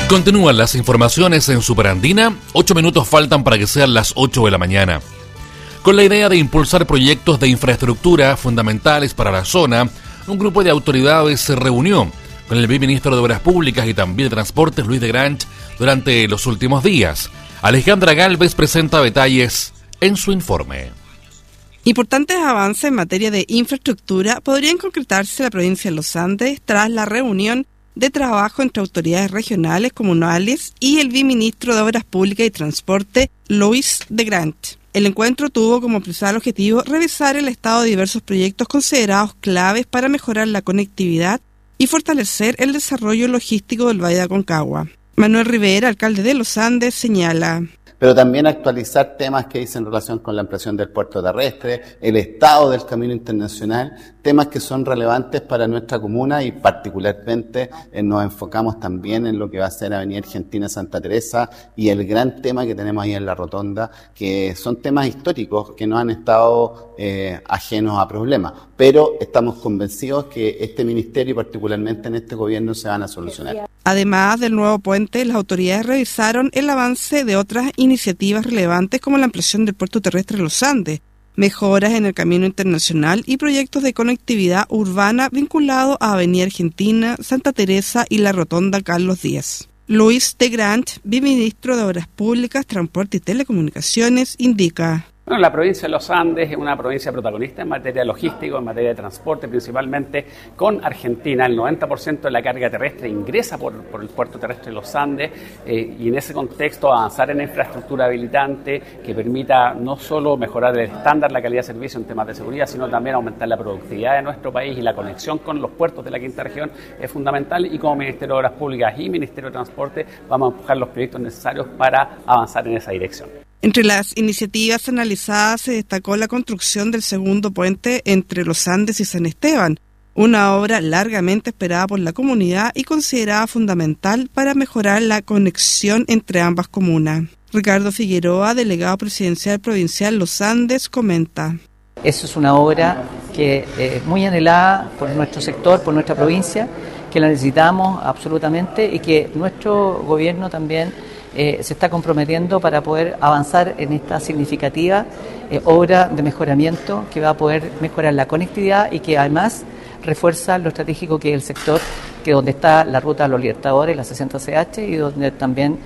Continúan las informaciones en Superandina. 8 minutos faltan para que sean las 8 de la mañana. Con la idea de impulsar proyectos de infraestructura fundamentales para la zona, un grupo de autoridades se reunió con el viceministro de Obras Públicas y también de Transportes, Luis de Granch, durante los últimos días. Alejandra Galvez presenta detalles en su informe. Importantes avances en materia de infraestructura podrían concretarse en la provincia de Los Andes tras la reunión de trabajo entre autoridades regionales, comunales y el viceministro de Obras Públicas y Transporte, Luis de Granch. El encuentro tuvo como principal objetivo revisar el estado de diversos proyectos considerados claves para mejorar la conectividad y fortalecer el desarrollo logístico del Valle de Aconcagua. Manuel Rivera, alcalde de Los Andes, señala: pero también actualizar temas que dicen en relación con la ampliación del puerto terrestre, el estado del camino internacional, temas que son relevantes para nuestra comuna y particularmente nos enfocamos también en lo que va a ser Avenida Argentina Santa Teresa y el gran tema que tenemos ahí en la Rotonda, que son temas históricos que no han estado ajenos a problemas, pero estamos convencidos que este ministerio y particularmente en este gobierno se van a solucionar. Además del nuevo puente, las autoridades revisaron el avance de otras iniciativas relevantes como la ampliación del puerto terrestre de Los Andes, mejoras en el camino internacional y proyectos de conectividad urbana vinculados a Avenida Argentina, Santa Teresa y la Rotonda Carlos Díaz. Luis de Granch, viceministro de Obras Públicas, Transporte y Telecomunicaciones, indica: Bueno, la provincia de Los Andes es una provincia protagonista en materia logística, en materia de transporte, principalmente con Argentina. El 90% de la carga terrestre ingresa por el puerto terrestre de Los Andes y en ese contexto avanzar en infraestructura habilitante que permita no solo mejorar el estándar, la calidad de servicio en temas de seguridad, sino también aumentar la productividad de nuestro país y la conexión con los puertos de la quinta región es fundamental, y como Ministerio de Obras Públicas y Ministerio de Transporte vamos a empujar los proyectos necesarios para avanzar en esa dirección. Entre las iniciativas analizadas se destacó la construcción del segundo puente entre Los Andes y San Esteban, una obra largamente esperada por la comunidad y considerada fundamental para mejorar la conexión entre ambas comunas. Ricardo Figueroa, delegado presidencial provincial Los Andes, comenta: Eso es una obra que es muy anhelada por nuestro sector, por nuestra provincia, que la necesitamos absolutamente y que nuestro gobierno también se está comprometiendo para poder avanzar en esta significativa obra de mejoramiento que va a poder mejorar la conectividad y que además refuerza lo estratégico que es el sector, que donde está la ruta de los Libertadores, la 60CH, y donde también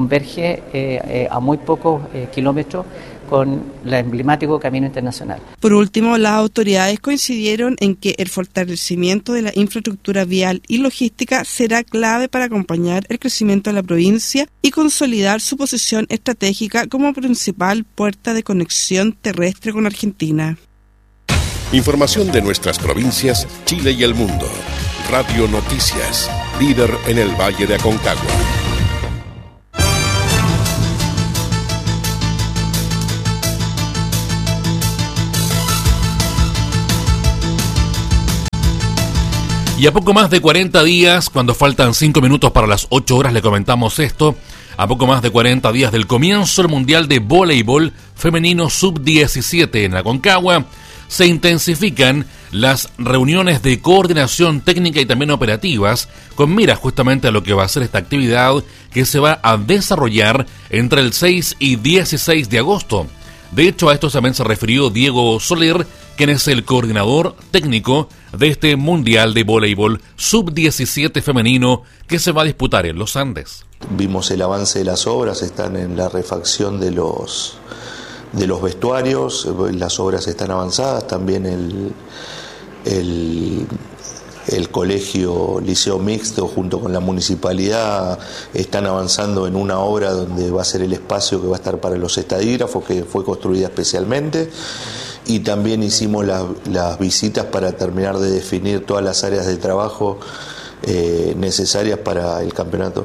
converge a muy pocos kilómetros con el emblemático Camino Internacional. Por último, las autoridades coincidieron en que el fortalecimiento de la infraestructura vial y logística será clave para acompañar el crecimiento de la provincia y consolidar su posición estratégica como principal puerta de conexión terrestre con Argentina. Información de nuestras provincias, Chile y el mundo. Radio Noticias, líder en el Valle de Aconcagua. Y a poco más de 40 días, cuando faltan 5 minutos para las 8 horas, le comentamos esto. A poco más de 40 días del comienzo del Mundial de Voleibol Femenino Sub-17 en Aconcagua, se intensifican las reuniones de coordinación técnica y también operativas con mira justamente a lo que va a ser esta actividad que se va a desarrollar entre el 6 y 16 de agosto. De hecho, a esto también se refirió Diego Soler, quien es el coordinador técnico de este Mundial de Voleibol Sub-17 femenino que se va a disputar en Los Andes. Vimos el avance de las obras, están en la refacción de los vestuarios, las obras están avanzadas, también el colegio Liceo Mixto junto con la municipalidad están avanzando en una obra donde va a ser el espacio que va a estar para los estadígrafos, que fue construida especialmente, y también hicimos las visitas para terminar de definir todas las áreas de trabajo necesarias para el campeonato.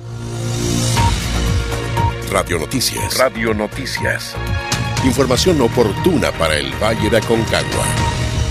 Radio Noticias. Radio Noticias. Información oportuna para el Valle de Aconcagua.